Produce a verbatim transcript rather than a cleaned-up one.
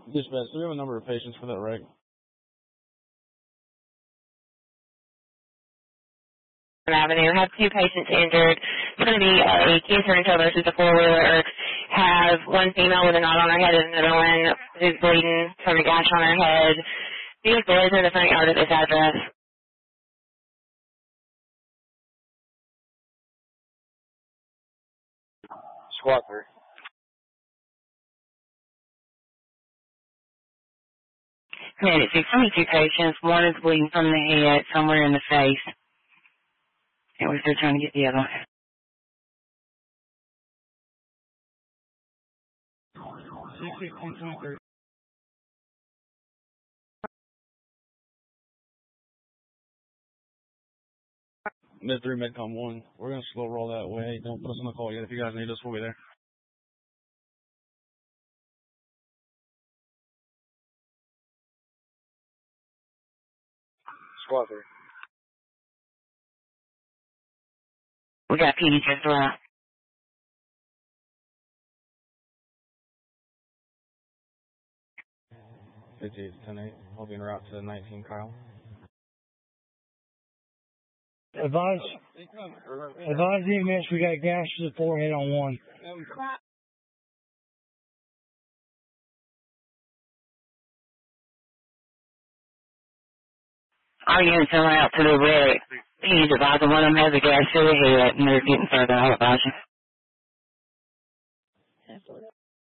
Dispatch, do we have a number of patients for that wreck? Avenue. Have two patients injured. It's going to be a Kia Sorento versus a four-wheeler. Have one female with a knot on her head and another one who's bleeding from a gash on her head. Vehicle is in the front yard at this address. Squad three. Man, it's twenty-two patients. One is bleeding from the head, somewhere in the face. And we're still trying to get the other one. Mid three, Medcom one. We're going to slow roll that way. Don't put us on the call yet. If you guys need us, we'll be there. Squad three. We got P D just around. fifty-eight, ten eight. I'll be en route to nineteen, Kyle. Advise, advise the inmates we got gash to the forehead on one. Our units are out to the wreck. Please advise them one of them has a gash to the head and they're getting further. I'll advise you.